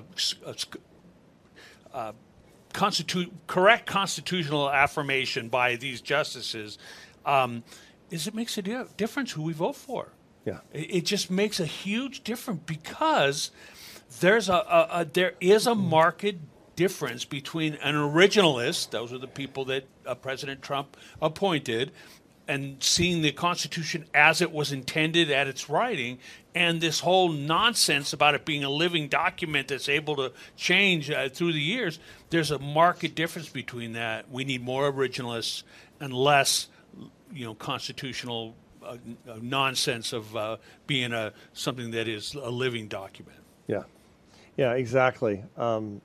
uh, Constitu- correct constitutional affirmation by these justices, um, is it makes a di- difference who we vote for. Yeah, it, it just makes a huge difference because there's a, a, a there is a marked difference between an originalist, those are the people that uh, President Trump appointed, and seeing the Constitution as it was intended at its writing, and this whole nonsense about it being a living document that's able to change uh, through the years. There's a marked difference between that. We need more originalists and less, you know, constitutional uh, nonsense of uh, being a something that is a living document. Yeah, yeah, exactly. Um,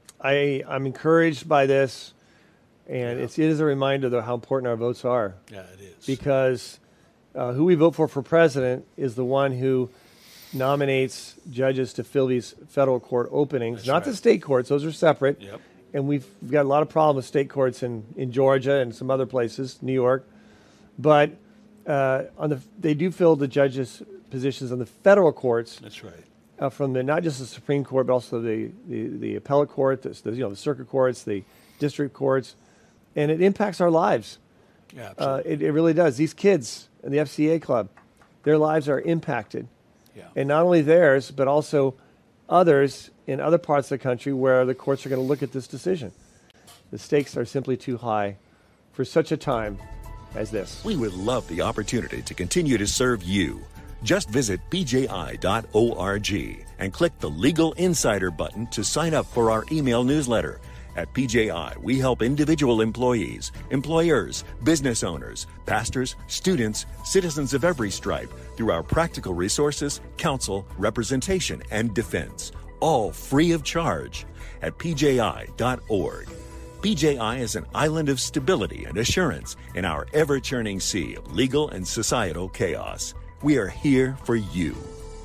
I I'm encouraged by this. And Yeah. it's, it is a reminder of how important our votes are. Yeah, it is. Because uh, who we vote for for president is the one who nominates judges to fill these federal court openings, That's not right. the state courts. Those are separate. Yep. And we've, we've got a lot of problems with state courts in, in Georgia and some other places, New York. But uh, on the they do fill the judges' positions on the federal courts. That's right. Uh, from the not just the Supreme Court, but also the, the, the appellate court, the, the, you know, the circuit courts, the district courts. And it impacts our lives. Yeah, uh, it, it really does. These kids in the F C A club, their lives are impacted. Yeah. And not only theirs, but also others in other parts of the country where the courts are going to look at this decision. The stakes are simply too high for such a time as this. We would love the opportunity to continue to serve you. Just visit p j i dot org and click the Legal Insider button to sign up for our email newsletter. At P J I, we help individual employees, employers, business owners, pastors, students, citizens of every stripe through our practical resources, counsel, representation, and defense, all free of charge at p j i dot org. P J I is an island of stability and assurance in our ever-churning sea of legal and societal chaos. We are here for you.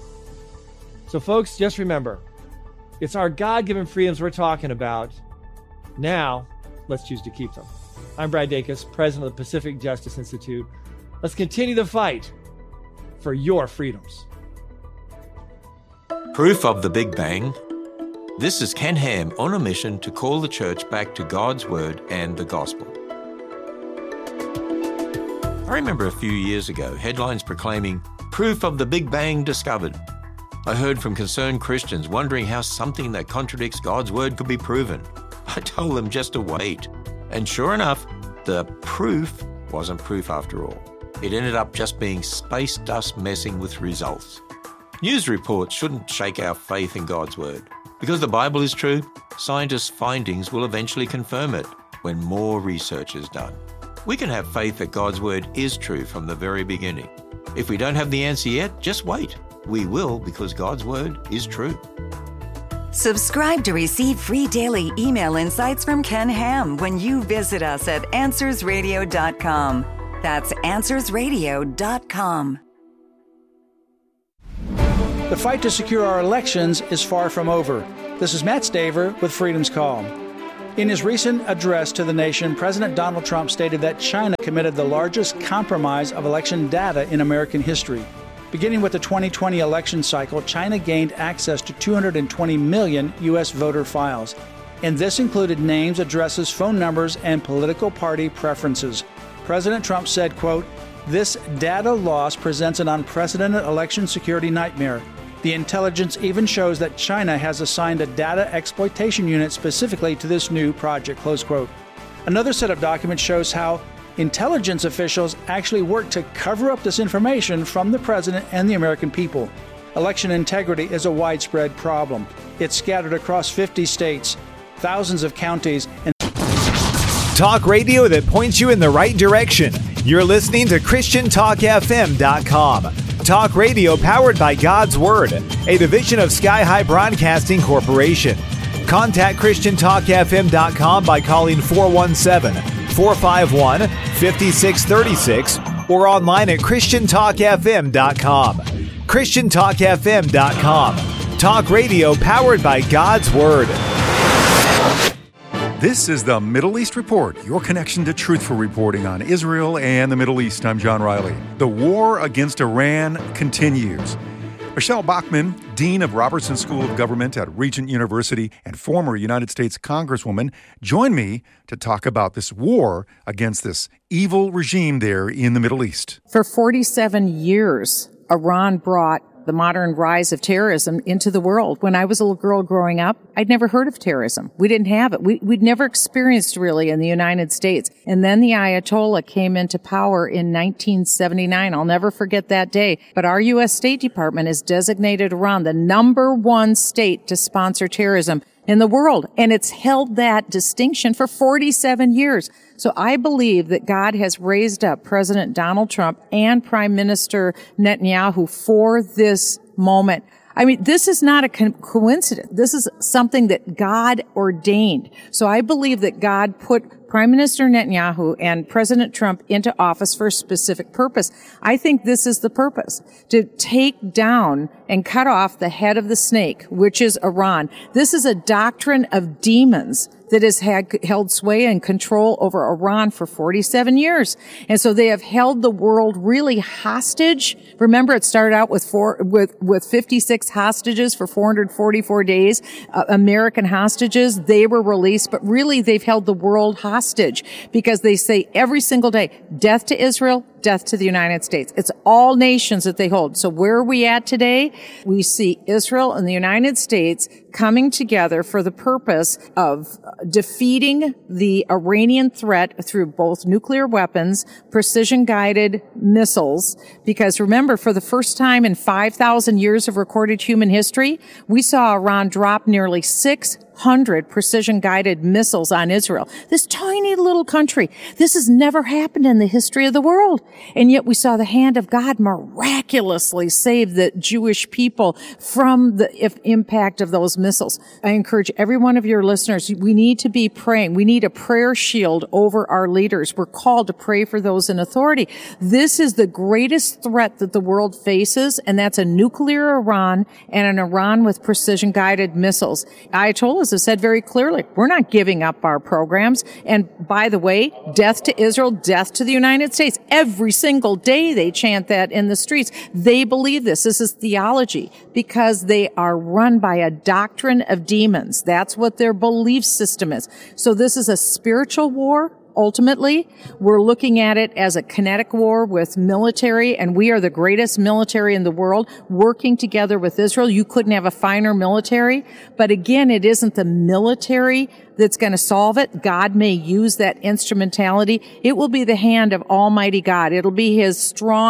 So, folks, just remember, it's our God-given freedoms we're talking about. Now, let's choose to keep them. I'm Brad Dacus, president of the Pacific Justice Institute. Let's continue the fight for your freedoms. Proof of the Big Bang. This is Ken Ham on a mission to call the church back to God's Word and the Gospel. I remember a few years ago, headlines proclaiming, "Proof of the Big Bang discovered." I heard from concerned Christians wondering how something that contradicts God's Word could be proven. I told them just to wait. And sure enough, the proof wasn't proof after all. It ended up just being space dust messing with results. News reports shouldn't shake our faith in God's Word. Because the Bible is true, scientists' findings will eventually confirm it when more research is done. We can have faith that God's Word is true from the very beginning. If we don't have the answer yet, just wait. We will, because God's Word is true. Subscribe to receive free daily email insights from Ken Ham when you visit us at answers radio dot com. That's answers radio dot com. The fight to secure our elections is far from over. This is Matt Staver with Freedom's Call. In his recent address to the nation, President Donald Trump stated that China committed the largest compromise of election data in American history. Beginning with the twenty twenty election cycle, China gained access to two hundred twenty million U S voter files, and this included names, addresses, phone numbers, and political party preferences. President Trump said, quote, "This data loss presents an unprecedented election security nightmare. The intelligence even shows that China has assigned a data exploitation unit specifically to this new project," close quote. Another set of documents shows how intelligence officials actually work to cover up this information from the president and the American people. Election integrity is a widespread problem. It's scattered across fifty states, thousands of counties, and talk radio that points you in the right direction. You're listening to Christian Talk F M dot com. Talk radio powered by God's Word, a division of Sky High Broadcasting Corporation. Contact Christian Talk F M dot com by calling four one seven, four five one, five six three six or online at Christian Talk F M dot com. Christian Talk F M dot com. Talk radio powered by God's Word. This is the Middle East Report, your connection to truthful reporting on Israel and the Middle East. I'm John Riley. The war against Iran continues. Michelle Bachmann, Dean of Robertson School of Government at Regent University and former United States Congresswoman, join me to talk about this war against this evil regime there in the Middle East. For forty-seven years, Iran brought the modern rise of terrorism into the world. When I was a little girl growing up, I'd never heard of terrorism. We didn't have it. We, we'd never experienced really in the United States. And then the Ayatollah came into power in nineteen seventy-nine. I'll never forget that day. But our U S State Department has designated Iran the number one state to sponsor terrorism in the world. And it's held that distinction for forty-seven years. So I believe that God has raised up President Donald Trump and Prime Minister Netanyahu for this moment. I mean, this is not a co- coincidence. This is something that God ordained. So I believe that God put Prime Minister Netanyahu and President Trump into office for a specific purpose. I think this is the purpose, to take down and cut off the head of the snake, which is Iran. This is a doctrine of demons that has had held sway and control over Iran for forty-seven years. And so they have held the world really hostage. Remember, it started out with four, with, with fifty-six hostages for four hundred forty-four days, uh, American hostages. They were released, but really they've held the world hostage because they say every single day, death to Israel, death to the United States. It's all nations that they hold. So where are we at today? We see Israel and the United States coming together for the purpose of defeating the Iranian threat through both nuclear weapons, precision-guided missiles, because remember, for the first time in five thousand years of recorded human history, we saw Iran drop nearly six hundred precision-guided missiles on Israel. This tiny little country. This has never happened in the history of the world. And yet we saw the hand of God miraculously save the Jewish people from the if, impact of those missiles. I encourage every one of your listeners, we need to be praying. We need a prayer shield over our leaders. We're called to pray for those in authority. This is the greatest threat that the world faces, and that's a nuclear Iran and an Iran with precision-guided missiles. Ayatollahs have said very clearly, we're not giving up our programs. And by the way, death to Israel, death to the United States. Every single day they chant that in the streets. They believe this. This is theology because they are run by a doctrine of demons. That's what their belief system is. So this is a spiritual war. Ultimately, we're looking at it as a kinetic war with military, and we are the greatest military in the world working together with Israel. You couldn't have a finer military. But again, it isn't the military that's going to solve it. God may use that instrumentality. It will be the hand of Almighty God. It'll be His strong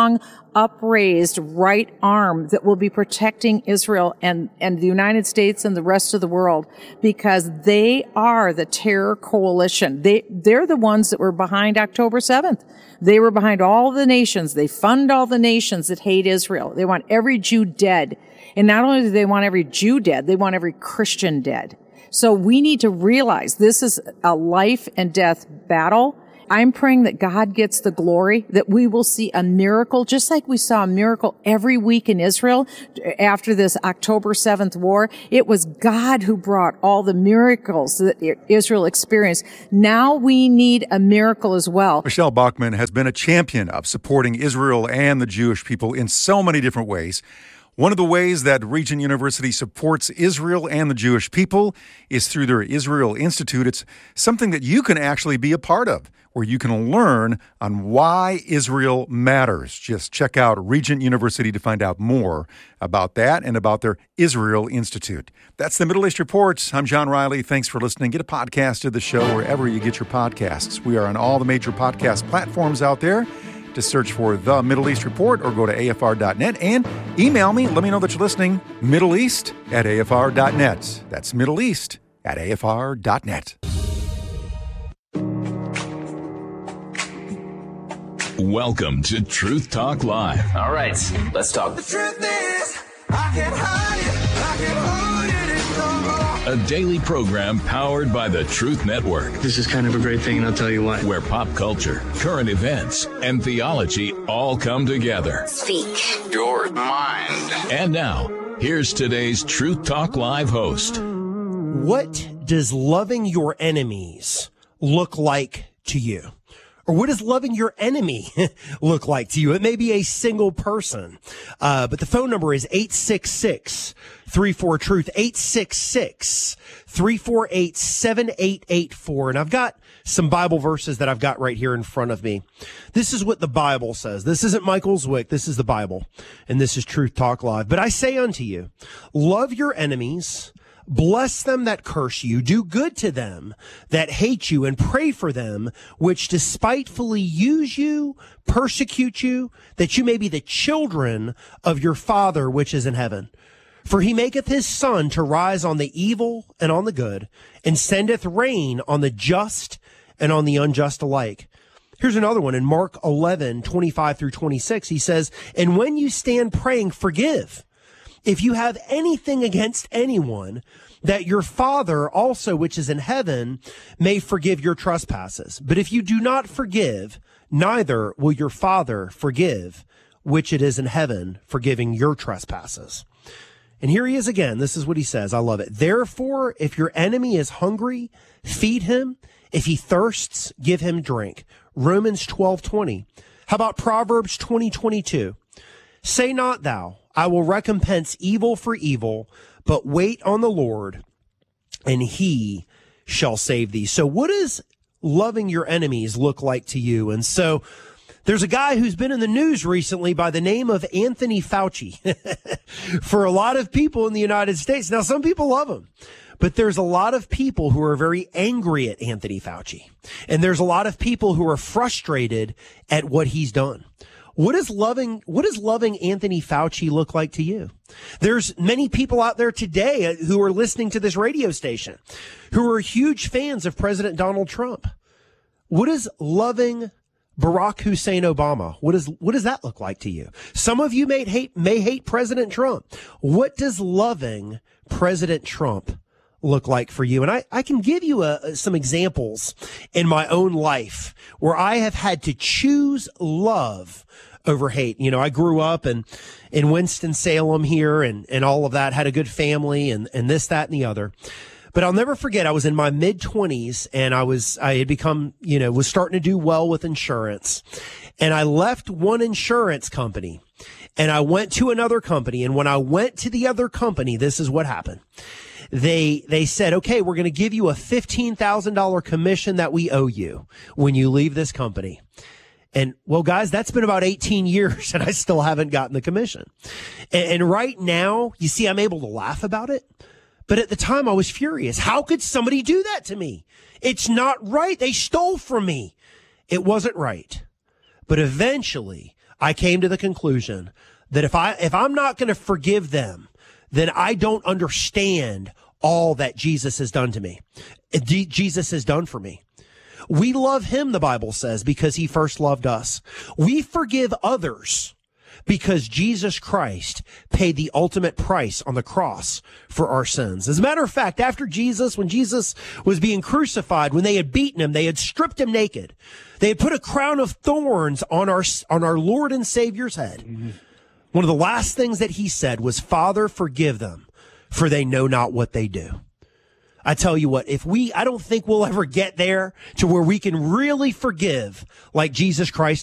upraised right arm that will be protecting Israel and, and the United States and the rest of the world, because they are the terror coalition. They, they're the ones that were behind October seventh. They were behind all the nations. They fund all the nations that hate Israel. They want every Jew dead. And not only do they want every Jew dead, they want every Christian dead. So we need to realize this is a life and death battle. I'm praying that God gets the glory, that we will see a miracle, just like we saw a miracle every week in Israel after this October seventh war. It was God who brought all the miracles that Israel experienced. Now we need a miracle as well. Michelle Bachmann has been a champion of supporting Israel and the Jewish people in so many different ways. One of the ways that Regent University supports Israel and the Jewish people is through their Israel Institute. It's something that you can actually be a part of, where you can learn on why Israel matters. Just check out Regent University to find out more about that and about their Israel Institute. That's the Middle East Report. I'm John Riley. Thanks for listening. Get a podcast of the show wherever you get your podcasts. We are on all the major podcast platforms out there. Just search for The Middle East Report or go to A F R dot net and email me. Let me know that you're listening. Middle East at A F R dot net. That's Middle East at A F R dot net. Welcome to Truth Talk Live. All right, let's talk. The truth is, I can't hide it. I can't hold it no more. A daily program powered by the Truth Network. This is kind of a great thing, and I'll tell you why. Where pop culture, current events, and theology all come together. Speak your mind. And now, here's today's Truth Talk Live host. What does loving your enemies look like to you? Or what does loving your enemy look like to you? It may be a single person, uh, but the phone number is eight six six, three four, truth, eight six six, three four eight, seven eight eight four. And I've got some Bible verses that I've got right here in front of me. This is what the Bible says. This isn't Michael Zwick. This is the Bible, and this is Truth Talk Live. But I say unto you, love your enemies, bless them that curse you, do good to them that hate you, and pray for them which despitefully use you, persecute you, that you may be the children of your Father which is in heaven. For he maketh his sun to rise on the evil and on the good, and sendeth rain on the just and on the unjust alike. Here's another one in Mark eleven, twenty-five through twenty-six. He says, and when you stand praying, forgive, if you have anything against anyone, that your Father also which is in heaven may forgive your trespasses. But if you do not forgive, neither will your Father forgive which it is in heaven, forgiving your trespasses. And here he is again. This is what he says. I love it. Therefore, if your enemy is hungry, feed him. If he thirsts, give him drink. Romans twelve twenty. How about Proverbs twenty twenty-two? Say not thou, I will recompense evil for evil, but wait on the Lord, and he shall save thee. So what does loving your enemies look like to you? And so there's a guy who's been in the news recently by the name of Anthony Fauci for a lot of people in the United States. Now, some people love him, but there's a lot of people who are very angry at Anthony Fauci. And there's a lot of people who are frustrated at what he's done. What is loving, what does loving Anthony Fauci look like to you? There's many people out there today who are listening to this radio station who are huge fans of President Donald Trump. What is loving Barack Hussein Obama? What is, what does that look like to you? Some of you may hate, may hate President Trump. What does loving President Trump look like for you? And I, I can give you a, some examples in my own life where I have had to choose love over hate. You know, I grew up in, in Winston-Salem here and, and all of that, had a good family and, and this, that, and the other. But I'll never forget, I was in my mid twenties and I was, I had become, you know, was starting to do well with insurance. And I left one insurance company and I went to another company. And when I went to the other company, this is what happened. They, they said, okay, we're going to give you a fifteen thousand dollars commission that we owe you when you leave this company. And well, guys, that's been about eighteen years and I still haven't gotten the commission. And, and right now, you see, I'm able to laugh about it. But at the time I was furious. How could somebody do that to me? It's not right. They stole from me. It wasn't right. But eventually I came to the conclusion that if I if I'm not going to forgive them, then I don't understand all that Jesus has done to me. D- Jesus has done for me. We love him, the Bible says, because he first loved us. We forgive others because Jesus Christ paid the ultimate price on the cross for our sins. As a matter of fact, after Jesus, when Jesus was being crucified, when they had beaten him, they had stripped him naked. They had put a crown of thorns on our, on our Lord and Savior's head. Mm-hmm. One of the last things that he said was, Father, forgive them, for they know not what they do. I tell you what, if we, I don't think we'll ever get there to where we can really forgive like Jesus Christ